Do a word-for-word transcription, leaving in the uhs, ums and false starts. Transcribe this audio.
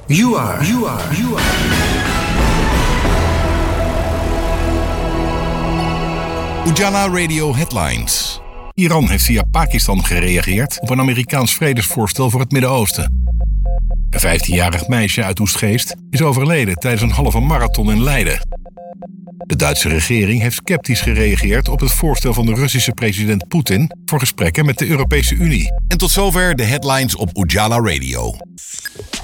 You are, you are, you are. Ujala Radio Headlines. Iran heeft via Pakistan gereageerd op een Amerikaans vredesvoorstel voor het Midden-Oosten. Een vijftienjarig meisje uit Oestgeest is overleden tijdens een halve marathon in Leiden. De Duitse regering heeft sceptisch gereageerd op het voorstel van de Russische president Poetin voor gesprekken met de Europese Unie. En tot zover de headlines op Ujala Radio.